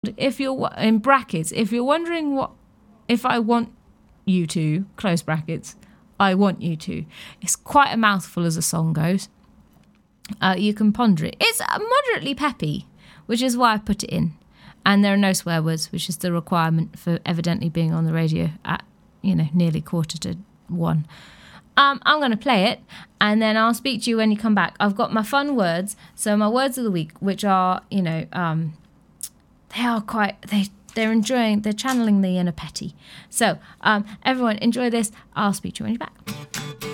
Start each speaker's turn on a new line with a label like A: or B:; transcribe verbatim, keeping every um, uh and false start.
A: If you're in brackets, if you're wondering what, if I want you to, close brackets, I want you to. It's quite a mouthful as a song goes. Uh, you can ponder it. It's moderately peppy, which is why I put it in. And there are no swear words, which is the requirement for evidently being on the radio at, you know, nearly quarter to one. Um, I'm going to play it, and then I'll speak to you when you come back. I've got my fun words. So my words of the week, which are, you know, um, they are quite, they, they're enjoying, they're channeling the inner petty. So um, everyone, enjoy this. I'll speak to you when you're back.